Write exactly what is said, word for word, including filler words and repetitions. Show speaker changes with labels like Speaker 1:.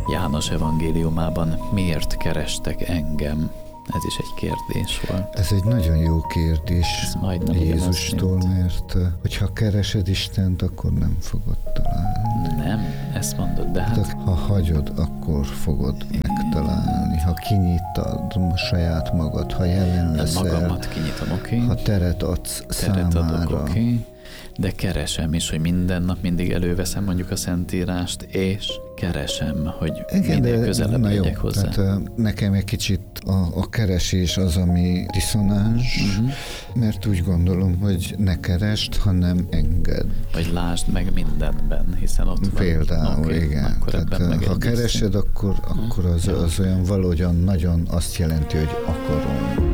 Speaker 1: János evangéliumában miért kerestek engem? Ez is egy kérdés volt.
Speaker 2: Ez egy nagyon jó kérdés Jézustól, mert hogyha keresed Istent, akkor nem fogod találni.
Speaker 1: Nem, ezt mondod, de hát...
Speaker 2: Ha hagyod, akkor fogod megtalálni. Ha kinyitad saját magad, ha jelen leszel.
Speaker 1: Magamat kinyitom, oké. Okay.
Speaker 2: Ha teret adsz
Speaker 1: teret
Speaker 2: számára.
Speaker 1: Adok, oké. Okay. De keresem is, hogy minden nap mindig előveszem mondjuk a Szentírást, és keresem, hogy igen, minél közelebb legyek hozzá.
Speaker 2: Tehát nekem egy kicsit a, a keresés az, ami diszonáns, uh-huh. mert úgy gondolom, hogy ne keresd, hanem engedd.
Speaker 1: Vagy lásd meg mindenben, hiszen ott
Speaker 2: például,
Speaker 1: van. Például,
Speaker 2: igen. Tehát, ha keresed, akkor, akkor az, az olyan valahogyan nagyon azt jelenti, hogy akarom.